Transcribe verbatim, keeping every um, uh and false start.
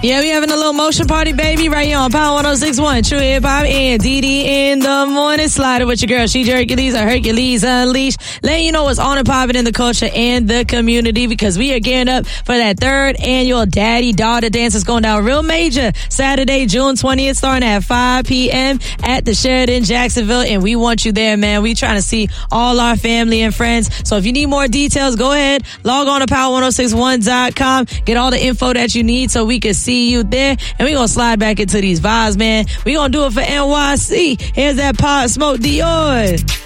Yeah, we having a little motion party, baby, right here on Power one oh six point one. True Hip Hop and D D in the morning. Slider with your girl, She Hercules, or Hercules Unleashed. Letting you know what's on and popping in the culture and the community, because we are gearing up for that third annual Daddy-Daughter Dance. It's going down real major Saturday, June twentieth, starting at five p.m. at the Sheraton Jacksonville. And we want you there, man. We trying to see all our family and friends. So if you need more details, go ahead, log on to power one oh six one dot com. Get all the info that you need so we can see you there. And we gonna slide back into these vibes, man. We gonna do it for N Y C. Here's that Pop Smoke Dior.